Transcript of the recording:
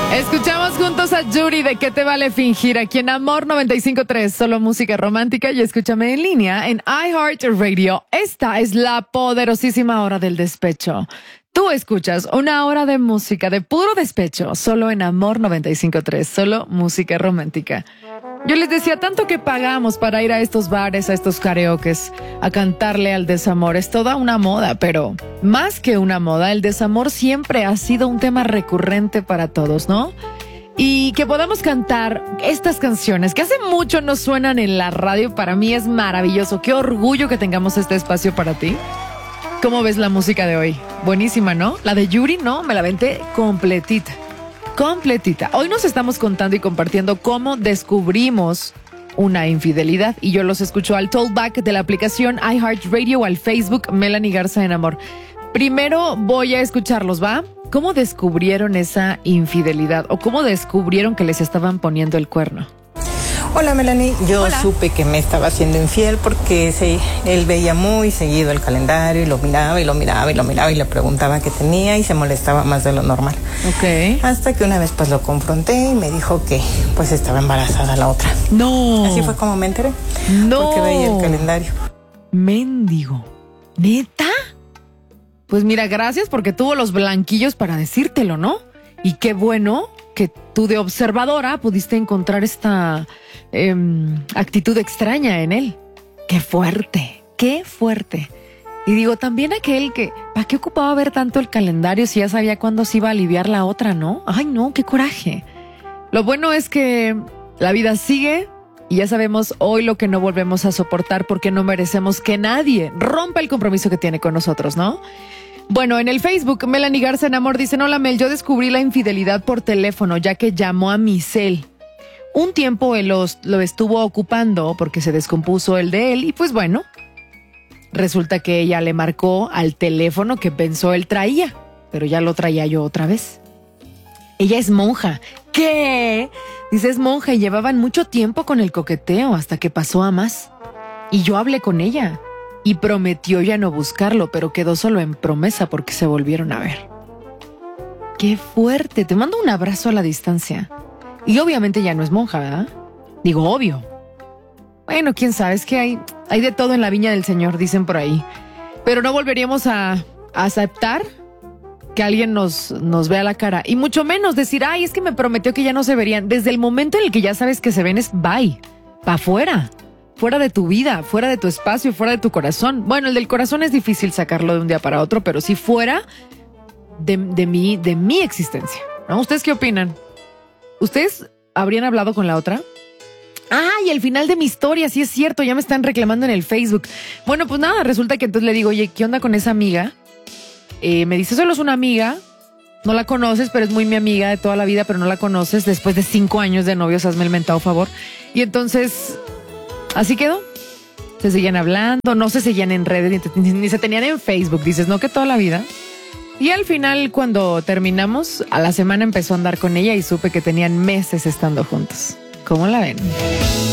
Escuchamos juntos a Yuri de ¿Qué te vale fingir? Aquí en Amor 95.3, solo música romántica, y escúchame en línea en iHeartRadio. Esta es la poderosísima hora del despecho. Tú escuchas una hora de música de puro despecho, solo en Amor 95.3, solo música romántica. Yo les decía, tanto que pagamos para ir a estos bares, a estos karaokes, a cantarle al desamor. Es toda una moda, pero más que una moda, el desamor siempre ha sido un tema recurrente para todos, ¿no? Y que podamos cantar estas canciones que hace mucho no suenan en la radio, para mí es maravilloso. Qué orgullo que tengamos este espacio para ti. ¿Cómo ves la música de hoy? Buenísima, ¿no? La de Yuri, no, me la aventé completita. Completita. Hoy nos estamos contando y compartiendo cómo descubrimos una infidelidad, y yo los escucho al Talkback de la aplicación iHeartRadio o al Facebook Melanie Garza en Amor. Primero voy a escucharlos, ¿va? ¿Cómo descubrieron esa infidelidad o cómo descubrieron que les estaban poniendo el cuerno? Hola Melanie, yo Hola. supe que me estaba haciendo infiel porque él veía muy seguido el calendario y lo miraba y lo miraba y lo miraba y le preguntaba qué tenía y se molestaba más de lo normal. Ok. Hasta que una vez pues lo confronté y me dijo que pues estaba embarazada la otra. No. Así fue como me enteré. No. Porque veía el calendario. Mendigo. ¿Neta? Pues mira, gracias porque tuvo los blanquillos para decírtelo, ¿no? Y qué bueno que tú de observadora pudiste encontrar esta actitud extraña en él. ¡Qué fuerte! ¡Qué fuerte! Y digo, también aquel que, ¿para qué ocupaba ver tanto el calendario si ya sabía cuándo se iba a aliviar la otra, no? ¡Ay, no! ¡Qué coraje! Lo bueno es que la vida sigue y ya sabemos hoy lo que no volvemos a soportar porque no merecemos que nadie rompa el compromiso que tiene con nosotros, ¿no? Bueno, en el Facebook, Melanie Garza en Amor dice: hola Mel, yo descubrí la infidelidad por teléfono ya que llamó a mi cel. Un tiempo él lo estuvo ocupando porque se descompuso el de él y pues bueno, resulta que ella le marcó al teléfono que pensó él traía, pero ya lo traía yo otra vez. Ella es monja. ¿Qué? Dice, es monja y llevaban mucho tiempo con el coqueteo hasta que pasó a más. Y yo hablé con ella y prometió ya no buscarlo, pero quedó solo en promesa porque se volvieron a ver. ¡Qué fuerte! Te mando un abrazo a la distancia. Y obviamente ya no es monja, ¿verdad? Digo, obvio. Bueno, quién sabe, es que hay de todo en la viña del Señor, dicen por ahí. Pero no volveríamos a aceptar que alguien nos vea la cara. Y mucho menos decir, ay, es que me prometió que ya no se verían. Desde el momento en el que ya sabes que se ven es bye. Pa' afuera. Fuera de tu vida, fuera de tu espacio, fuera de tu corazón. Bueno, el del corazón es difícil sacarlo de un día para otro, pero sí fuera de mi existencia, ¿no? ¿Ustedes qué opinan? ¿Ustedes habrían hablado con la otra? Ah, y el final de mi historia, sí es cierto, ya me están reclamando en el Facebook. Bueno, pues nada, resulta que entonces le digo, oye, ¿qué onda con esa amiga? Me dice, solo es una amiga, no la conoces, pero es muy mi amiga de toda la vida, pero no la conoces. Después de 5 años de novios, hazme el mentado favor. Y entonces, así quedó. Se seguían hablando, no se seguían en redes, ni se tenían en Facebook. Dices, no, que toda la vida. Y al final, cuando terminamos, a la semana empezó a andar con ella y supe que tenían meses estando juntos. ¿Cómo la ven?